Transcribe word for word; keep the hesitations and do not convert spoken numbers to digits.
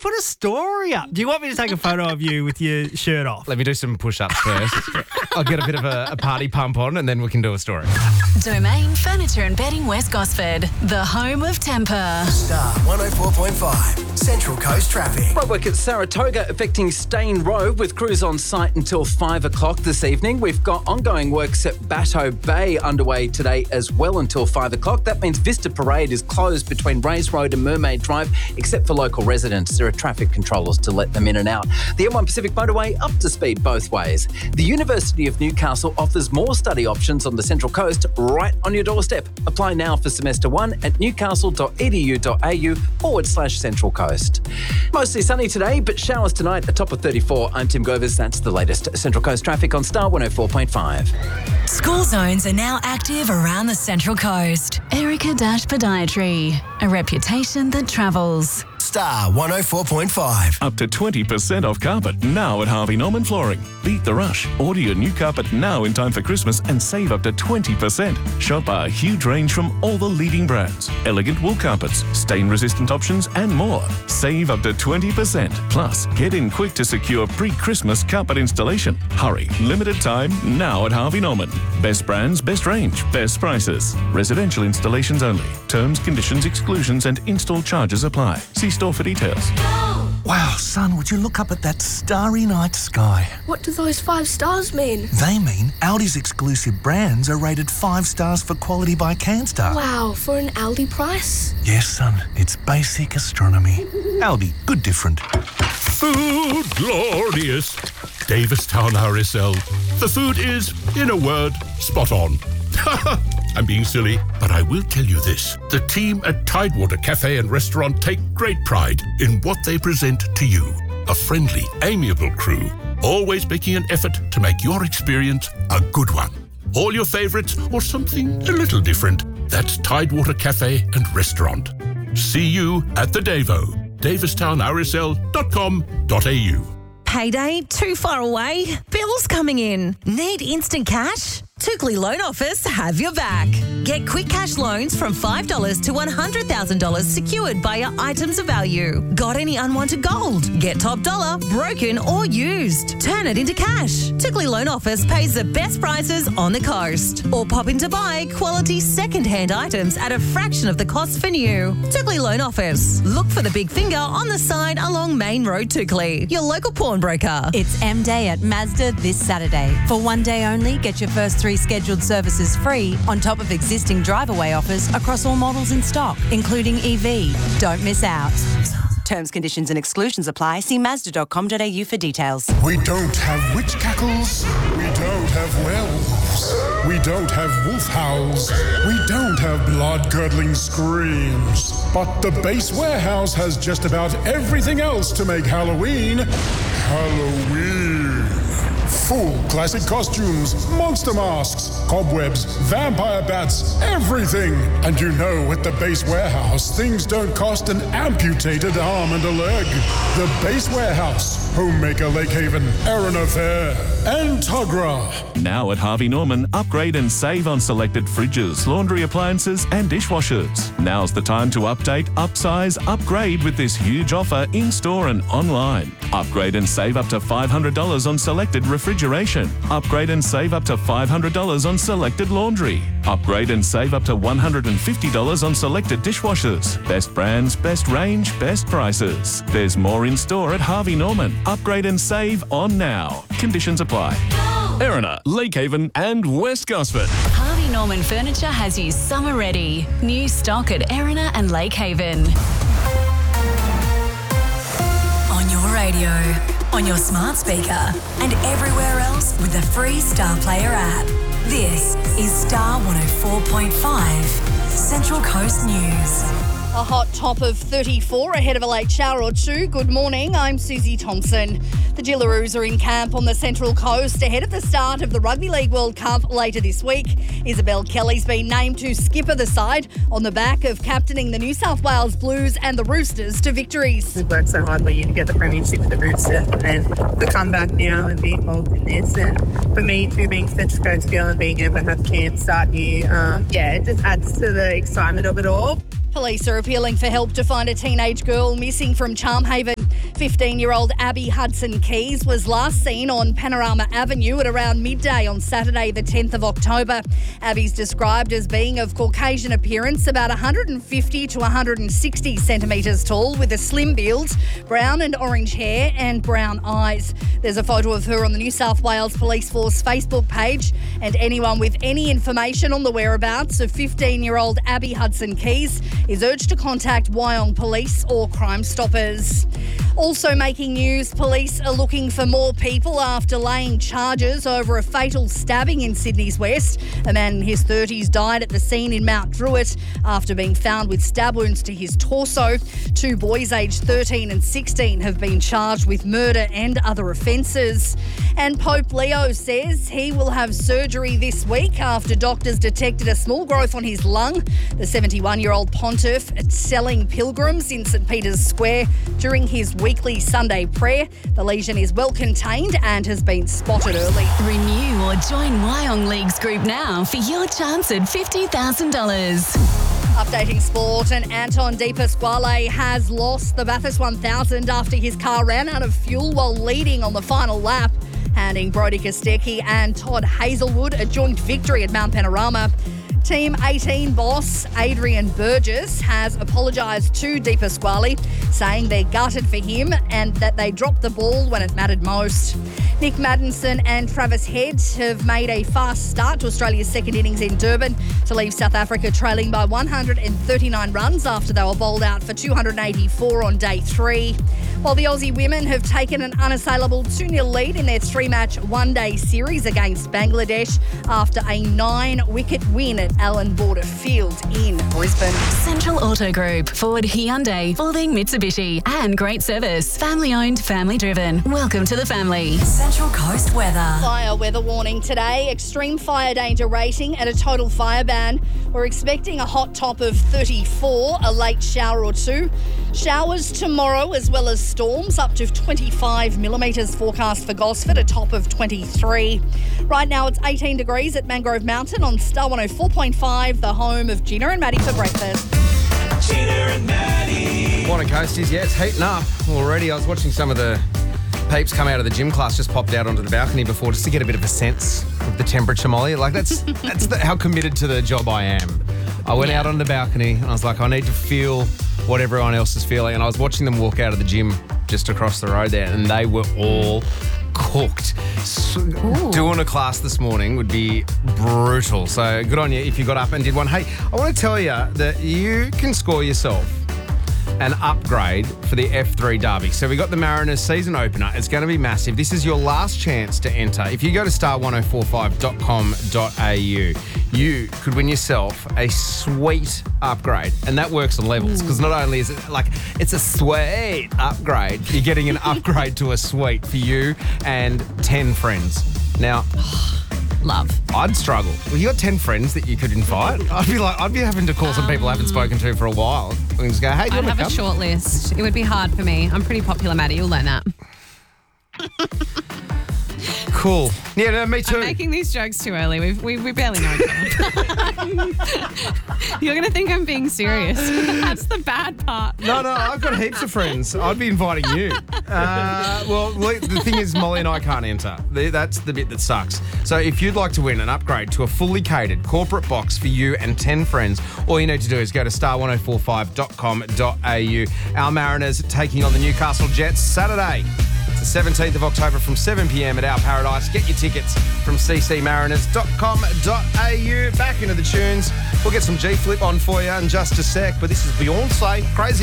put a story up. Do you want me to take a photo of you with your shirt off? Let me do some push-ups first. I'll get a bit of a, a party pump on and then we can do a story. Domain Furniture and Bedding West Gosford, the home of temper. Star one oh four point five, Central Coast Traffic. Roadwork at Saratoga affecting Stain Road with crews on site until five o'clock this evening. We've got ongoing works at Batteau Bay underway today as well until five o'clock. That means Vista Parade is closed between Rays Road and Mermaid Drive, except for local residents. There are traffic controllers to let them in and out. The M one Pacific Motorway up to speed both ways. The University of Newcastle offers more study options on the Central Coast right on your doorstep. Apply now for semester one at newcastle.edu.au forward slash Central Coast. Mostly sunny today, but showers tonight, a top of thirty-four. I'm Tim Govers. That's the latest Central Coast traffic on Star one oh four point five. School zones are now active around the Central Coast. Erica Dash Podiatry, a reputation that travels. Star one oh four point five. Up to twenty percent off carpet now at Harvey Norman Flooring. Beat the rush. Order your new carpet now in time for Christmas and save up to twenty percent. Shop our huge range from all the leading brands. Elegant wool carpets, stain-resistant options and more. Save up to twenty percent. Plus, get in quick to secure pre-Christmas carpet installation. Hurry. Limited time now at Harvey Norman. Best brands, best range, best prices. Residential installations only. Terms, conditions, exclusions and install charges apply. See store for details. Wow, son, would you look up at that starry night sky? What do those five stars mean? They mean Aldi's exclusive brands are rated five stars for quality by CanStar. Wow, for an Aldi price? Yes, son, it's basic astronomy. Aldi, good different. Food glorious. Davistown R S L. The food is, in a word, spot on. I'm being silly, but I will tell you this. The team at Tidewater Cafe and Restaurant take great pride in what they present to you. A friendly, amiable crew, always making an effort to make your experience a good one. All your favourites or something a little different. That's Tidewater Cafe and Restaurant. See you at the Davo. davistown r s l dot com dot a u. Payday too far away? Bills coming in? Need instant cash? Tookley Loan Office have your back. Get quick cash loans from five dollars to one hundred thousand dollars secured by your items of value. Got any unwanted gold? Get top dollar, broken or used. Turn it into cash. Tookley Loan Office pays the best prices on the coast. Or pop in to buy quality second-hand items at a fraction of the cost for new. Tookley Loan Office. Look for the big finger on the sign along Main Road, Tookley. Your local pawnbroker. It's M Day at Mazda this Saturday. For one day only, get your first three scheduled services free on top of existing drive-away offers across all models in stock, including E V. Don't miss out. Terms, conditions and exclusions apply. See mazda dot com dot a u for details. We don't have witch cackles. We don't have werewolves. We don't have wolf howls. We don't have blood-curdling screams. But the Base Warehouse has just about everything else to make Halloween Halloween. Full classic costumes, monster masks, cobwebs, vampire bats, everything. And you know, at the Base Warehouse, things don't cost an amputated arm and a leg. The Base Warehouse, Homemaker Lake Haven, Erina Fair, and Tugra. Now at Harvey Norman, upgrade and save on selected fridges, laundry appliances and dishwashers. Now's the time to update, upsize, upgrade with this huge offer in-store and online. Upgrade and save up to five hundred dollars on selected refrigeration. Upgrade and save up to five hundred dollars on selected laundry. Upgrade and save up to one hundred fifty dollars on selected dishwashers. Best brands, best range, best prices. There's more in store at Harvey Norman. Upgrade and save on now. Conditions apply. Erina, Lake Haven and West Gosford. Harvey Norman Furniture has you summer ready. New stock at Erina and Lake Haven. On your radio, on your smart speaker, and everywhere else with the free Star Player app. This is Star one oh four point five, Central Coast News. A hot top of thirty-four ahead of a late shower or two. Good morning, I'm Susie Thompson. The Jillaroos are in camp on the Central Coast ahead of the start of the Rugby League World Cup later this week. Isabel Kelly's been named to skipper the side on the back of captaining the New South Wales Blues and the Roosters to victories. We've worked so hard to get the premiership with the Roosters and to come back now and be involved in this. And for me, too, being Central Coast girl and being able to have camp start here, um, yeah, it just adds to the excitement of it all. Police are appealing for help to find a teenage girl missing from Charmhaven. fifteen-year-old Abby Hudson Keys was last seen on Panorama Avenue at around midday on Saturday, the tenth of October. Abby's described as being of Caucasian appearance, about one hundred fifty to one hundred sixty centimetres tall, with a slim build, brown and orange hair and brown eyes. There's a photo of her on the New South Wales Police Force Facebook page, and anyone with any information on the whereabouts of fifteen-year-old Abby Hudson Keys is urged to contact Wyong Police or Crime Stoppers. Also making news, police are looking for more people after laying charges over a fatal stabbing in Sydney's West. A man in his thirties died at the scene in Mount Druitt after being found with stab wounds to his torso. Two boys aged thirteen and sixteen have been charged with murder and other offences. And Pope Leo says he will have surgery this week after doctors detected a small growth on his lung. The seventy-one-year-old pontiff selling pilgrims in St Peter's Square during his weekly Sunday prayer. The lesion is well contained and has been spotted early. Renew or join Wyong Leagues Group now for your chance at fifty thousand dollars. Updating sport, and Anton De Pasquale has lost the Bathurst one thousand after his car ran out of fuel while leading on the final lap, handing Brodie Kostecki and Todd Hazelwood a joint victory at Mount Panorama. Team eighteen boss Adrian Burgess has apologised to De Pasquale, saying they're gutted for him and that they dropped the ball when it mattered most. Nick Maddinson and Travis Head have made a fast start to Australia's second innings in Durban to leave South Africa trailing by one hundred thirty-nine runs after they were bowled out for two hundred eighty-four on day three. While the Aussie women have taken an unassailable two nil lead in their three-match one-day series against Bangladesh after a nine-wicket win at Allan Border Field in Brisbane. Central Auto Group, Ford, Hyundai, Fording, Mitsubishi, and great service. Family-owned, family-driven. Welcome to the family. Central Coast weather. Fire weather warning today. Extreme fire danger rating and a total fire ban. We're expecting a hot top of thirty-four, a late shower or two. Showers tomorrow as well as storms, up to twenty-five millimetres forecast for Gosford, a top of twenty-three. Right now it's eighteen degrees at Mangrove Mountain on Star one oh four point five, the home of Gina and Maddie for breakfast. Gina and Maddie. Morning, Coasties. Yeah, it's heating up already. I was watching some of the peeps come out of the gym class, just popped out onto the balcony before just to get a bit of a sense of the temperature, Molly. Like, that's that's the, how committed to the job I am. I went Yeah. out on the balcony and I was like, I need to feel what everyone else is feeling. And I was watching them walk out of the gym just across the road there, and they were all cooked. So doing a class this morning would be brutal. So good on you if you got up and did one. Hey, I want to tell you that you can score yourself an upgrade for the F three Derby. So we got the Mariners season opener. It's going to be massive. This is your last chance to enter. If you go to star ten forty-five dot com dot a u, you could win yourself a sweet upgrade. And that works on levels, because not only is it like, it's a sweet upgrade, you're getting an upgrade to a suite for you and ten friends. Now, love. I'd struggle. Well, you got ten friends that you could invite. I'd be like, I'd be having to call some people I haven't spoken to for a while and just go, hey, do you I'd want have to a come? short list. It would be hard for me. I'm pretty popular, Maddie. You'll learn that. Cool. Yeah, no, me too. I'm making these jokes too early. We've, we we barely know each other. You're going to think I'm being serious. That's the bad part. No, no, I've got heaps of friends. I'd be inviting you. Uh, well, le- the thing is, Molly and I can't enter. The- That's the bit that sucks. So if you'd like to win an upgrade to a fully catered corporate box for you and ten friends, all you need to do is go to star ten forty-five dot com dot a u. Our Mariners taking on the Newcastle Jets Saturday. It's the seventeenth of October from seven p.m. at Our Paradise. Get your tickets from c c mariners dot com dot a u. Back into the tunes. We'll get some G-Flip on for you in just a sec, but this is Beyonce, Crazy